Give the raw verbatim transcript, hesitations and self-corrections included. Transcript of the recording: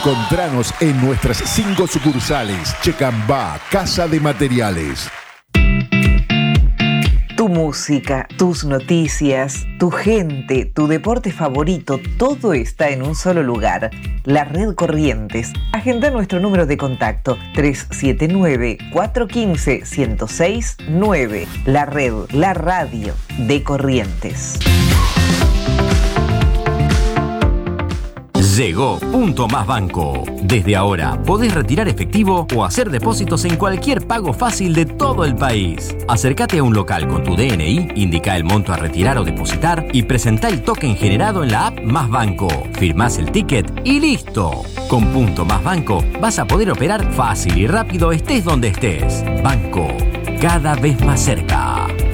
Encontranos en nuestras cinco sucursales. Checambá, Casa de Materiales. Tu música, tus noticias, tu gente, tu deporte favorito, todo está en un solo lugar. La Red Corrientes. Agenda nuestro número de contacto tres siete nueve, cuatro uno cinco, uno cero seis nueve. La Red, la radio de Corrientes. Llegó Punto Más Banco. Desde ahora podés retirar efectivo o hacer depósitos en cualquier pago fácil de todo el país. Acércate a un local con tu D N I, indica el monto a retirar o depositar y presentá el token generado en la app Más Banco. Firmás el ticket y listo. Con Punto Más Banco vas a poder operar fácil y rápido estés donde estés. Banco, cada vez más cerca.